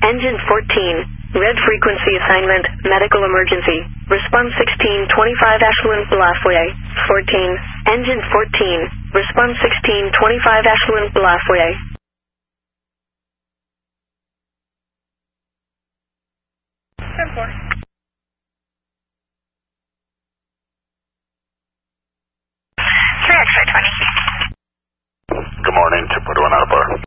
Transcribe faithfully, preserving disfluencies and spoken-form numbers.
Engine fourteen, red frequency assignment, medical emergency. Response sixteen twenty-five Ashland Bluffway. fourteen, engine fourteen, response sixteen twenty-five Ashland Bluffway. ten four. three X-ray twenty. Good morning, two point one out of bar.